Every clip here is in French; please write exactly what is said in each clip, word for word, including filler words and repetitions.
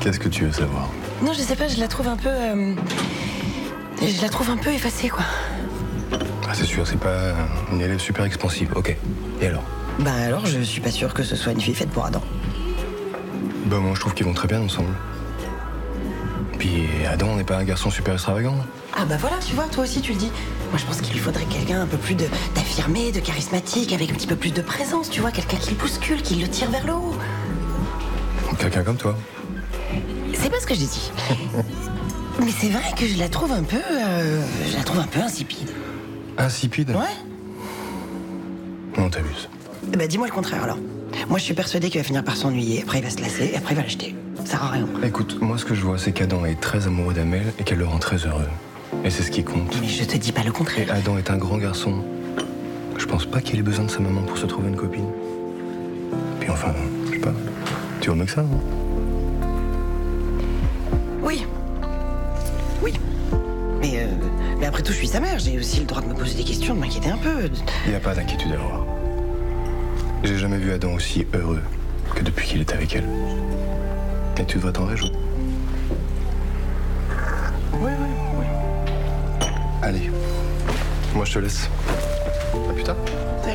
Qu'est-ce que tu veux savoir? Non, je sais pas, je la trouve un peu... Euh... Je la trouve un peu effacée, quoi. Ah, c'est sûr, c'est pas une élève super expansive. Ok. Et alors? Bah alors, je suis pas sûre que ce soit une fille faite pour Adam. Bah moi, je trouve qu'ils vont très bien ensemble. Puis Adam n'est pas un garçon super extravagant. Ah bah voilà, tu vois, toi aussi tu le dis. Moi je pense qu'il lui faudrait quelqu'un un peu plus de d'affirmé, de charismatique, avec un petit peu plus de présence, tu vois, quelqu'un qui le bouscule, qui le tire vers le haut. Quelqu'un comme toi. C'est pas ce que j'ai dit. Mais c'est vrai que je la trouve un peu... Euh, je la trouve un peu insipide. Insipide? Ouais. Non, t'abuses. Bah dis-moi le contraire alors. Moi je suis persuadée qu'il va finir par s'ennuyer, après il va se lasser, et après il va l'acheter. Ça sert à rien. Écoute, moi ce que je vois, c'est qu'Adam est très amoureux d'Amel et qu'elle le rend très heureux. Et c'est ce qui compte. Mais je te dis pas le Et contraire. Adam est un grand garçon. Je pense pas qu'il ait besoin de sa maman pour se trouver une copine. Puis enfin, je sais pas. Tu vois mieux que ça, non? Oui. Oui. Mais, euh, mais après tout, je suis sa mère. J'ai aussi le droit de me poser des questions, de m'inquiéter un peu. Il n'y a pas d'inquiétude à avoir. J'ai jamais vu Adam aussi heureux que depuis qu'il est avec elle. Et tu devrais t'en réjouir. Oui, oui, oui. Allez, moi je te laisse. À plus tard. Salut.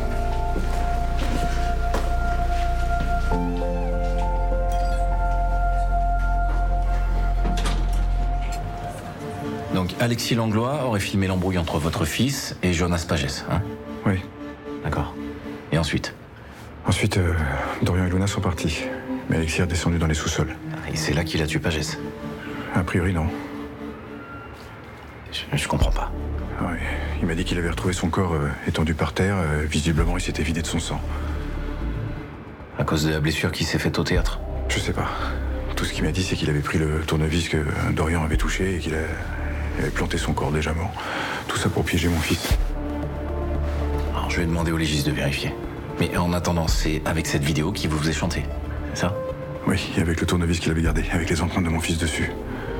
Donc Alexis Langlois aurait filmé l'embrouille entre votre fils et Jonas Pagès, hein? Oui. D'accord. Et ensuite? Ensuite, euh, Dorian et Luna sont partis. Mais Alexis est descendu dans les sous-sols. Et c'est là qu'il a tué Pagès? A priori, non. Je, je comprends pas. Ah oui. Il m'a dit qu'il avait retrouvé son corps euh, étendu par terre. Euh, visiblement, il s'était vidé de son sang. À cause de la blessure qui s'est faite au théâtre? Je sais pas. Tout ce qu'il m'a dit, c'est qu'il avait pris le tournevis que Dorian avait touché et qu'il a... il avait planté son corps déjà mort. Tout ça pour piéger mon fils. Alors je vais demander au légiste de vérifier. Mais en attendant, c'est avec cette vidéo qu'il vous faisait chanter, c'est ça? Oui, et avec le tournevis qu'il avait gardé, avec les empreintes de mon fils dessus.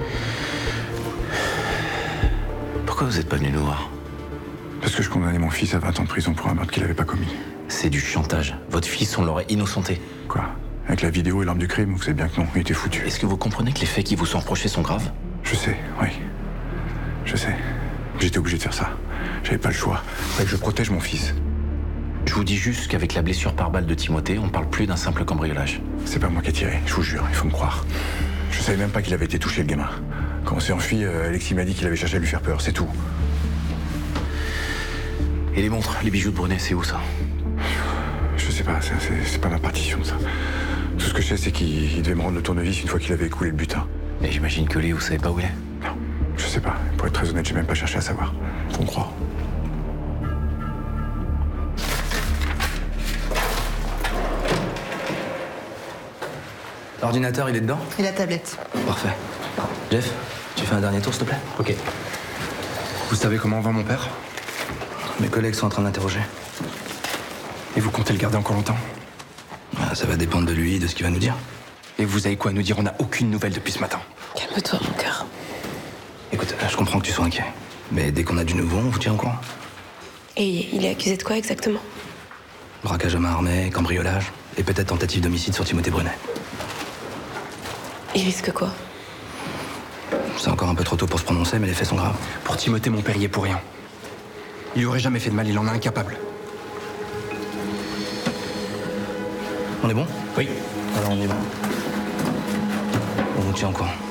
Pourquoi vous êtes pas venu nous voir? Parce que je condamnais mon fils à vingt ans de prison pour un meurtre qu'il avait pas commis. C'est du chantage. Votre fils, on l'aurait innocenté. Quoi? Avec la vidéo et l'arme du crime, vous savez bien que non, il était foutu. Est-ce que vous comprenez que les faits qui vous sont reprochés sont graves? Je sais, oui. Je sais. J'étais obligé de faire ça. J'avais pas le choix. Fallait que je protège mon fils. Je vous dis juste qu'avec la blessure par balle de Timothée, on parle plus d'un simple cambriolage. C'est pas moi qui ai tiré, je vous jure, il faut me croire. Je savais même pas qu'il avait été touché, le gamin. Quand on s'est enfui, euh, Alexis m'a dit qu'il avait cherché à lui faire peur, c'est tout. Et les montres, les bijoux de Brunet, c'est où ça? Je sais pas, c'est- c'est c'est pas ma partition, ça. Tout ce que je sais, c'est qu'il il devait me rendre le tournevis une fois qu'il avait écoulé le butin. Et j'imagine que Léo, vous savez pas où il est? Non, je sais pas. Pour être très honnête, j'ai même pas cherché à savoir. Faut me croire. L'ordinateur, il est dedans? Et la tablette? Parfait. Jeff, tu fais un dernier tour, s'il te plaît? Ok. Vous savez comment va mon père? Mes collègues sont en train d'interroger. Et vous comptez le garder encore longtemps? Ah, ça va dépendre de lui et de ce qu'il va nous dire. Et vous avez quoi à nous dire? On n'a aucune nouvelle depuis ce matin. Calme-toi, mon cœur. Écoute, je comprends que tu sois inquiet. Mais dès qu'on a du nouveau, on vous tient au courant. Et il est accusé de quoi exactement? Braquage à main armée, cambriolage, et peut-être tentative d'homicide sur Timothée Brunet. Il risque quoi? C'est encore un peu trop tôt pour se prononcer, mais les faits sont graves. Pour Timothée, mon père y est pour rien. Il aurait jamais fait de mal, il en est incapable. On est bon? Oui. Alors on est bon. On vous tient au courant.